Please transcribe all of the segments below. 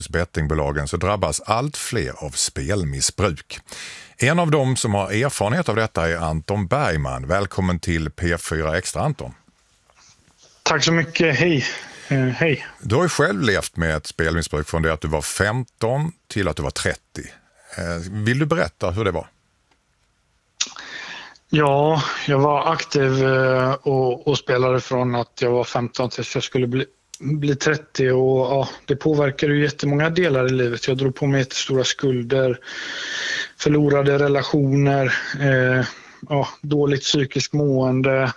bettingbolagen så drabbas allt fler av spelmissbruk. En av dem som har erfarenhet av detta är Anton Bergman. Välkommen till P4 Extra, Anton. Tack så mycket, hej. Hej. Du har ju själv levt med ett spelmissbruk från det att du var 15 till att du var 30. Vill du berätta hur det var? Ja, jag var aktiv och spelade från att jag var 15 tills jag skulle bli 30 och ja, det påverkade ju jättemånga delar i livet. Jag drog på mig jättestora skulder, förlorade relationer, dåligt psykiskt mående.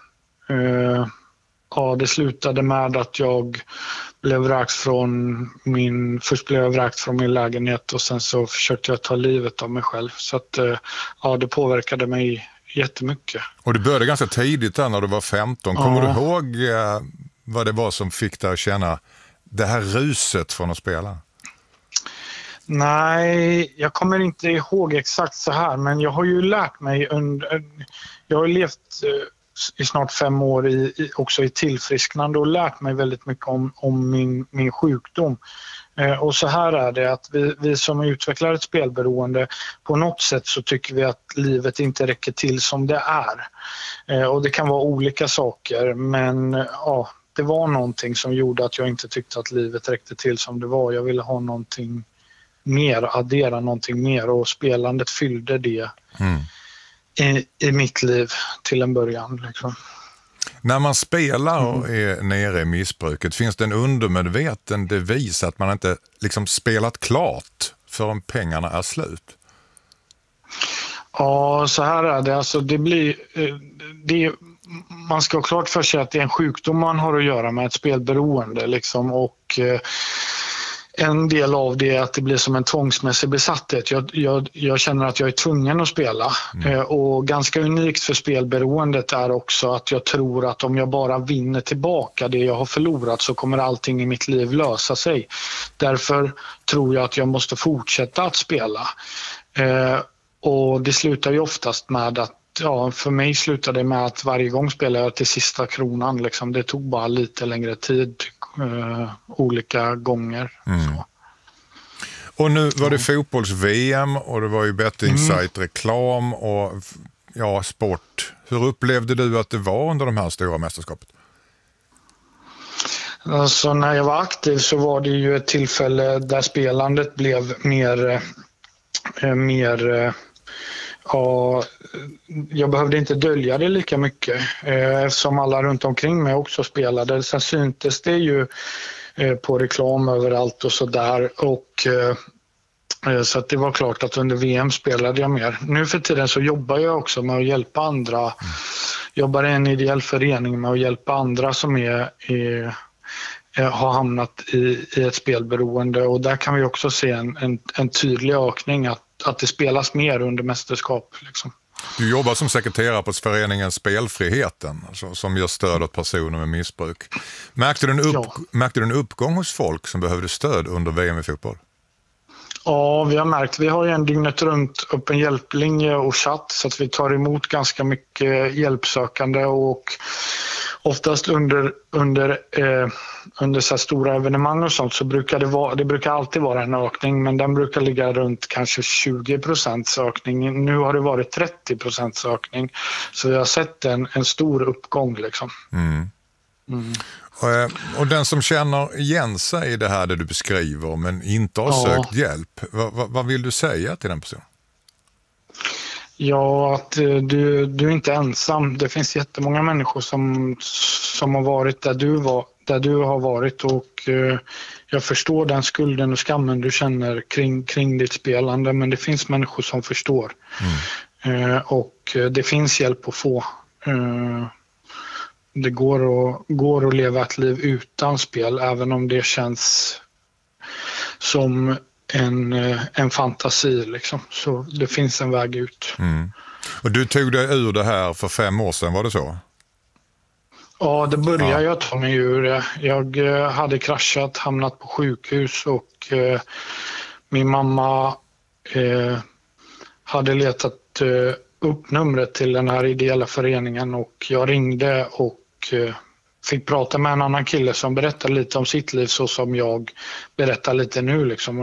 Det slutade med att jag blev vräkt först blev jag vräkt från min lägenhet och sen så försökte jag ta livet av mig själv. Så att det påverkade mig jättemycket. Och du började ganska tidigt där när du var 15. Kommer du ihåg vad det var som fick dig att känna det här ruset från att spela? Nej, jag kommer inte ihåg exakt så här, men jag har ju lärt mig jag har levt i snart 5 år också i tillfrisknande och lärt mig väldigt mycket om min sjukdom. Och så här är det att vi som utvecklar ett spelberoende, på något sätt så tycker vi att livet inte räcker till som det är. Och det kan vara olika saker, men det var någonting som gjorde att jag inte tyckte att livet räckte till som det var. Jag ville ha någonting mer, addera någonting mer, och spelandet fyllde det i mitt liv till en början. Liksom. När man spelar och är nere i missbruket, finns det en undermedveten devis att man inte liksom spelat klart förrän pengarna är slut? Ja, så här är det. Alltså, man ska ha klart för sig att det är en sjukdom man har att göra med, ett spelberoende. Liksom, och en del av det är att det blir som en tvångsmässig besatthet. Jag känner att jag är tvungen att spela. Och ganska unikt för spelberoendet är också att jag tror att om jag bara vinner tillbaka det jag har förlorat så kommer allting i mitt liv lösa sig. Därför tror jag att jag måste fortsätta att spela. Och det slutar ju oftast med att för mig slutade det med att varje gång spelade jag till sista kronan. Liksom. Det tog bara lite längre tid olika gånger. Så. Och nu var det fotbolls-VM och det var ju betting-site-reklam och sport. Hur upplevde du att det var under de här stora mästerskapet? Alltså, när jag var aktiv så var det ju ett tillfälle där spelandet blev mer jag behövde inte dölja det lika mycket eftersom alla runt omkring mig också spelade. Sen syntes det ju på reklam överallt och sådär, och så att det var klart att under VM spelade jag mer. Nu för tiden så jobbar jag också med att hjälpa andra. Jobbar i en ideell förening med att hjälpa andra som har hamnat i ett spelberoende, och där kan vi också se en tydlig ökning att det spelas mer under mästerskap. Liksom. Du jobbar som sekreterare på föreningen Spelfriheten, alltså, som ger stöd åt personer med missbruk. Märkte du en uppgång hos folk som behövde stöd under VM i fotboll? Ja, vi har märkt. Vi har ju en dygnet runt öppen hjälplinje och chatt, så att vi tar emot ganska mycket hjälpsökande, och oftast under så här stora evenemang och sånt så brukar det brukar alltid vara en ökning, men den brukar ligga runt kanske 20% ökning. Nu har det varit 30% ökning, så vi har sett en stor uppgång liksom. Och den som känner igen sig i det här det du beskriver men inte har sökt hjälp, vad vill du säga till den personen? Ja, att du är inte ensam. Det finns jättemånga människor som har varit där du har varit, och jag förstår den skulden och skammen du känner kring ditt spelande, men det finns människor som förstår. Och det finns hjälp att få. Det går att leva ett liv utan spel, även om det känns som en fantasi liksom. Så det finns en väg ut. Och du tog dig ur det här för 5 år sedan, var det så? Ja, det började jag ta mig ur det. Jag hade kraschat, hamnat på sjukhus, och min mamma hade letat upp numret till den här ideella föreningen, och jag ringde och fick prata med en annan kille som berättade lite om sitt liv så som jag berättar lite nu liksom.